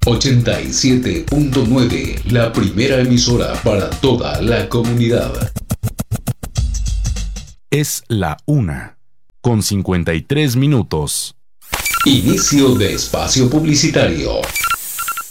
87.9, la primera emisora para toda la comunidad. Es la 1:53. Inicio de espacio publicitario.